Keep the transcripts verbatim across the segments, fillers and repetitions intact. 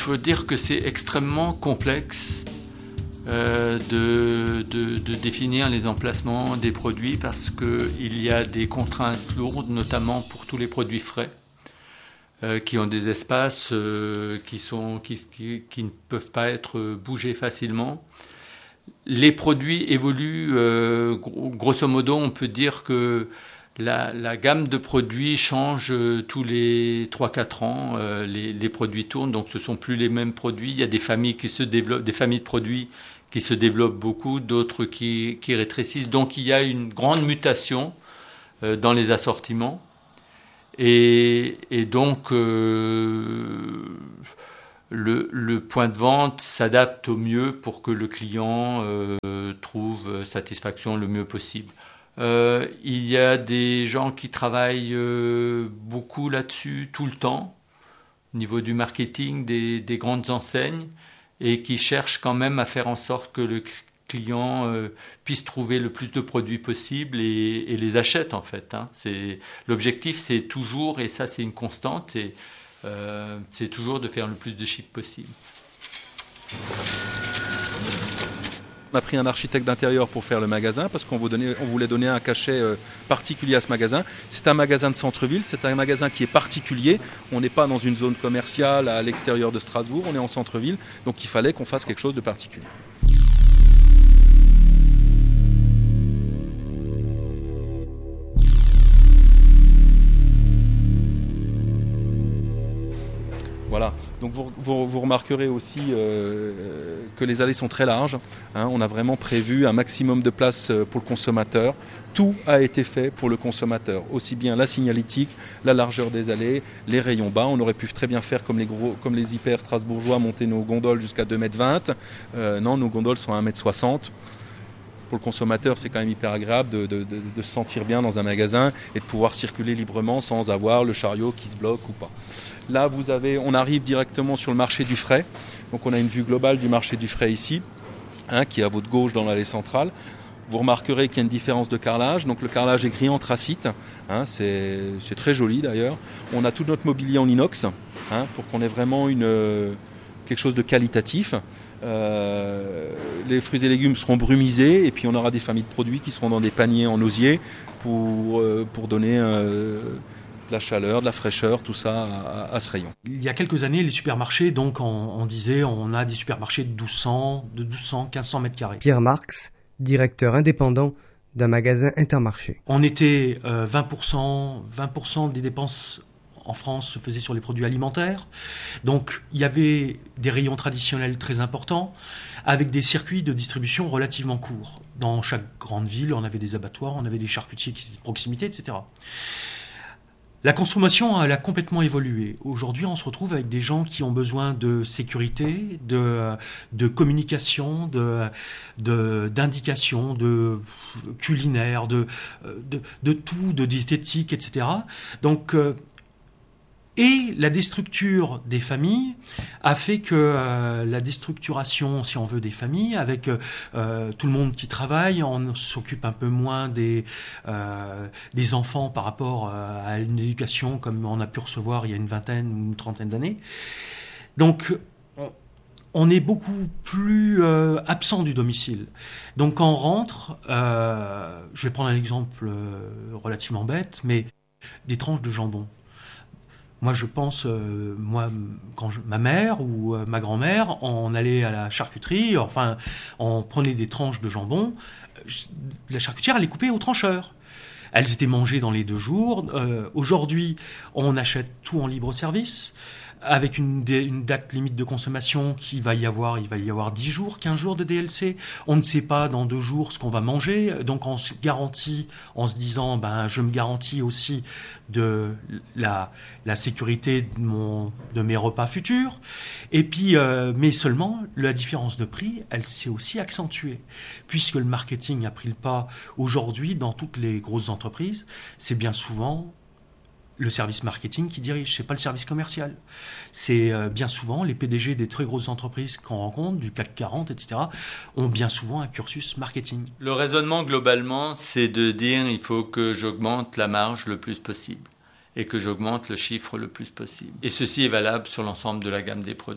faut dire que c'est extrêmement complexe euh, de, de, de définir les emplacements des produits parce qu'il y a des contraintes lourdes, notamment pour tous les produits frais, euh, qui ont des espaces euh, qui, sont, qui, qui, qui ne peuvent pas être bougés facilement. Les produits évoluent, euh, grosso modo, on peut dire que La, la gamme de produits change euh, tous les trois à quatre ans. Euh, les, les produits tournent, donc ce ne sont plus les mêmes produits. Il y a des familles qui se développent, des familles de produits qui se développent beaucoup, d'autres qui, qui rétrécissent. Donc il y a une grande mutation euh, dans les assortiments. Et, et donc euh, le, le point de vente s'adapte au mieux pour que le client euh, trouve satisfaction le mieux possible. Euh, il y a des gens qui travaillent euh, beaucoup là-dessus tout le temps, au niveau du marketing des, des grandes enseignes, et qui cherchent quand même à faire en sorte que le client euh, puisse trouver le plus de produits possible et, et les achète en fait. Hein. C'est, l'objectif c'est toujours, et ça c'est une constante, c'est, euh, c'est toujours de faire le plus de chiffres possible. On a pris un architecte d'intérieur pour faire le magasin parce qu'on voulait donner un cachet particulier à ce magasin. C'est un magasin de centre-ville, c'est un magasin qui est particulier. On n'est pas dans une zone commerciale à l'extérieur de Strasbourg, on est en centre-ville, donc il fallait qu'on fasse quelque chose de particulier. Voilà, donc vous, vous, vous remarquerez aussi euh, que les allées sont très larges. Hein, on a vraiment prévu un maximum de place pour le consommateur. Tout a été fait pour le consommateur, aussi bien la signalétique, la largeur des allées, les rayons bas. On aurait pu très bien faire comme les, gros, comme les hyper strasbourgeois, monter nos gondoles jusqu'à deux mètres vingt. Euh, non, nos gondoles sont à un mètre soixante. Pour le consommateur, c'est quand même hyper agréable de, de, de, de se sentir bien dans un magasin et de pouvoir circuler librement sans avoir le chariot qui se bloque ou pas. Là, vous avez, on arrive directement sur le marché du frais. Donc, on a une vue globale du marché du frais ici, hein, qui est à votre gauche dans l'allée centrale. Vous remarquerez qu'il y a une différence de carrelage. Donc, le carrelage est gris anthracite. Hein, c'est, c'est très joli d'ailleurs. On a tout notre mobilier en inox, hein, pour qu'on ait vraiment une, quelque chose de qualitatif. Euh, les fruits et légumes seront brumisés et puis on aura des familles de produits qui seront dans des paniers en osier pour, euh, pour donner euh, de la chaleur, de la fraîcheur, tout ça à, à ce rayon. Il y a quelques années, les supermarchés, donc on, on disait on a des supermarchés de douze cents, de douze cents, quinze cents mètres carrés. Pierre Marx, directeur indépendant d'un magasin Intermarché. On était euh, vingt pour cent, vingt pour cent des dépenses en France se faisait sur les produits alimentaires. Donc il y avait des rayons traditionnels très importants avec des circuits de distribution relativement courts. Dans chaque grande ville, on avait des abattoirs, on avait des charcutiers qui étaient de proximité, et cetera. La consommation, elle a complètement évolué. Aujourd'hui, on se retrouve avec des gens qui ont besoin de sécurité, de, de communication, de, de, d'indications, de culinaire, de, de, de tout, de diététique, et cetera. Donc, euh, Et la déstructure des familles a fait que euh, la déstructuration, si on veut, des familles, avec euh, tout le monde qui travaille, on s'occupe un peu moins des, euh, des enfants par rapport euh, à une éducation comme on a pu recevoir il y a une vingtaine ou une trentaine d'années. Donc, on est beaucoup plus euh, absent du domicile. Donc, quand on rentre, euh, je vais prendre un exemple euh, relativement bête, mais des tranches de jambon. Moi, je pense, euh, moi, quand je, ma mère ou euh, ma grand-mère, on allait à la charcuterie, enfin, on prenait des tranches de jambon. Je, la charcutière, elle les coupait au trancheur. Elles étaient mangées dans les deux jours. Euh, aujourd'hui, on achète tout en libre-service, avec une, une date limite de consommation qui va y avoir, il va y avoir dix jours, quinze jours de D L C. On ne sait pas dans deux jours ce qu'on va manger, donc on se garantit en se disant, ben, je me garantis aussi de la, la sécurité de, mon, de mes repas futurs. Et puis, euh, mais seulement, la différence de prix, elle s'est aussi accentuée. Puisque le marketing a pris le pas aujourd'hui dans toutes les grosses entreprises, c'est bien souvent le service marketing qui dirige, c'est pas le service commercial. C'est euh, bien souvent les P D G des très grosses entreprises qu'on rencontre, du C A C quarante, et cetera, ont bien souvent un cursus marketing. Le raisonnement globalement, c'est de dire il faut que j'augmente la marge le plus possible et que j'augmente le chiffre le plus possible. Et ceci est valable sur l'ensemble de la gamme des produits.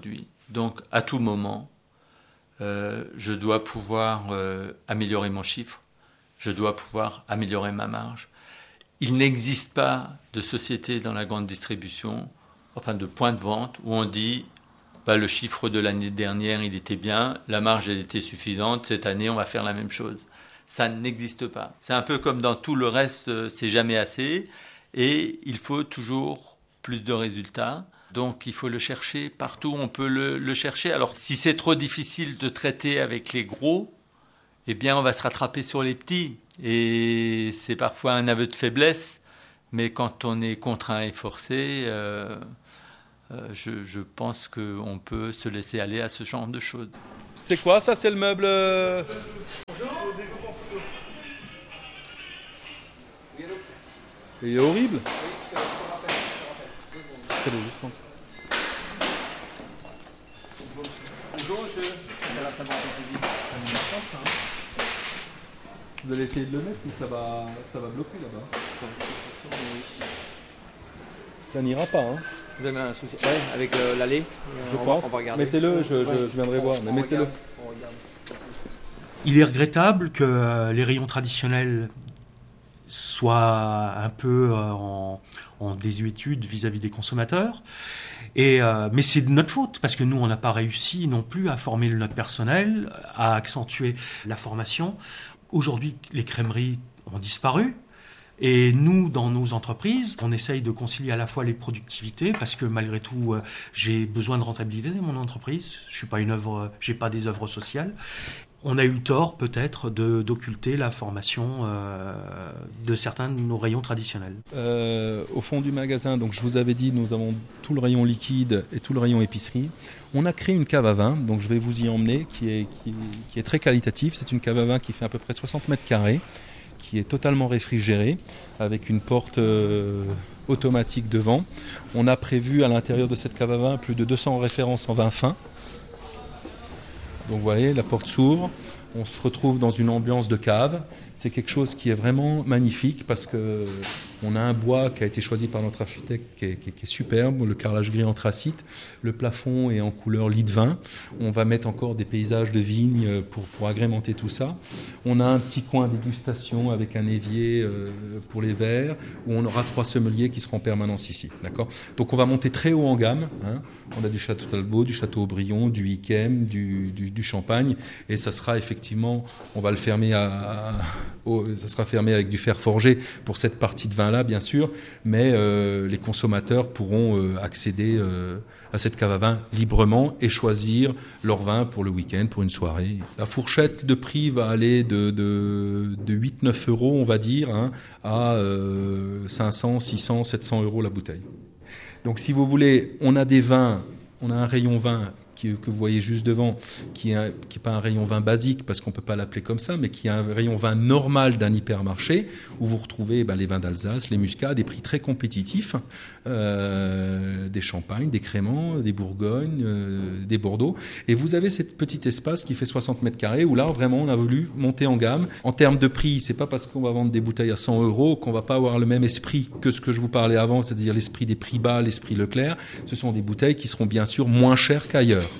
Donc à tout moment, euh, je dois pouvoir euh, améliorer mon chiffre, je dois pouvoir améliorer ma marge. Il n'existe pas de société dans la grande distribution, enfin de point de vente, où on dit bah, le chiffre de l'année dernière il était bien, la marge elle était suffisante, cette année on va faire la même chose. Ça n'existe pas. C'est un peu comme dans tout le reste, c'est jamais assez et il faut toujours plus de résultats. Donc il faut le chercher partout, on peut le, le chercher. Alors si c'est trop difficile de traiter avec les gros, eh bien on va se rattraper sur les petits. Et c'est parfois un aveu de faiblesse, mais quand on est contraint et forcé, euh, euh, je, je pense qu'on peut se laisser aller à ce genre de choses. C'est quoi ça? C'est le meuble euh... Bonjour. Il est horrible. Bonjour monsieur. Vous allez essayer de le mettre, mais ça va, ça va bloquer là-bas. Ça n'ira pas, hein. Vous avez un souci ouais, avec euh, l'allée Je on pense. Va, on va regarder. Mettez-le, je, ouais. je, je viendrai on, voir. Mais mettez-le. Regarde, on regarde. Il est regrettable que euh, les rayons traditionnels soient un peu euh, en, en désuétude vis-à-vis des consommateurs. Et, euh, mais c'est de notre faute, parce que nous, on n'a pas réussi non plus à former notre personnel, à accentuer la formation. Aujourd'hui, les crèmeries ont disparu. Et nous, dans nos entreprises, on essaye de concilier à la fois les productivités, parce que malgré tout, euh, j'ai besoin de rentabilité dans mon entreprise. Je suis pas une œuvre, j'ai pas des œuvres sociales. On a eu le tort, peut-être, de, d'occulter la formation euh, de certains de nos rayons traditionnels. Euh, au fond du magasin, donc je vous avais dit, nous avons tout le rayon liquide et tout le rayon épicerie. On a créé une cave à vin, donc je vais vous y emmener, qui est, qui, qui est très qualitative. C'est une cave à vin qui fait à peu près soixante mètres carrés, qui est totalement réfrigérée, avec une porte euh, automatique devant. On a prévu à l'intérieur de cette cave à vin plus de deux cents références en vin fin. Donc vous voyez, la porte s'ouvre, on se retrouve dans une ambiance de cave. C'est quelque chose qui est vraiment magnifique parce qu'on a un bois qui a été choisi par notre architecte qui est, qui est, qui est superbe, le carrelage gris anthracite. Le plafond est en couleur lit de vin. On va mettre encore des paysages de vignes pour, pour agrémenter tout ça. On a un petit coin dégustation avec un évier euh, pour les verres où on aura trois sommeliers qui seront en permanence ici. D'accord ? Donc on va monter très haut en gamme. Hein. On a du Château Talbot, du Château Aubryon, du Yquem, du, du, du Champagne. Et ça sera effectivement, on va le fermer à... à Au, ça sera fermé avec du fer forgé pour cette partie de vin-là, bien sûr, mais euh, les consommateurs pourront euh, accéder euh, à cette cave à vin librement et choisir leur vin pour le week-end, pour une soirée. La fourchette de prix va aller de, de, de huit à neuf euros, on va dire, hein, à euh, cinq cents, six cents, sept cents euros la bouteille. Donc si vous voulez, on a des vins, on a un rayon vin qui, que vous voyez juste devant, qui n'est pas un rayon vin basique, parce qu'on ne peut pas l'appeler comme ça, mais qui est un rayon vin normal d'un hypermarché, où vous retrouvez ben, les vins d'Alsace, les muscats, à des prix très compétitifs, euh, des champagnes, des créments, des bourgognes, euh, des bordeaux. Et vous avez cette petit espace qui fait soixante mètres carrés, où là, vraiment, on a voulu monter en gamme. En termes de prix, c'est pas parce qu'on va vendre des bouteilles à cent euros qu'on va pas avoir le même esprit que ce que je vous parlais avant, c'est-à-dire l'esprit des prix bas, l'esprit Leclerc. Ce sont des bouteilles qui seront bien sûr moins chères qu'ailleurs.